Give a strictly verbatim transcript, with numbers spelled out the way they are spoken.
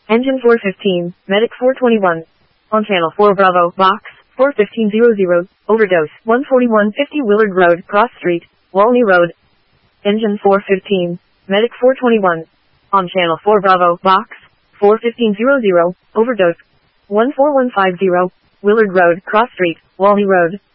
Engine four fifteen, Medic four twenty-one. On Channel four Bravo, Box, four fifteen hundred, Overdose, one forty-one fifty Willard Road, Cross Street, Walney Road. Engine four fifteen, Medic four twenty-one. On Channel four Bravo, Box, four fifteen hundred, Overdose, one four one five zero, Willard Road, Cross Street, Walney Road.